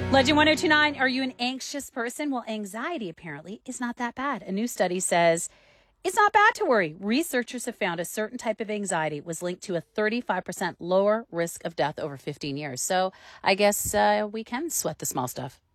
Legend 1029, are you an anxious person? Well, anxiety apparently is not that bad. A new study says it's not bad to worry. Researchers have found a certain type of anxiety was linked to a 35% lower risk of death over 15 years. So I guess we can sweat the small stuff.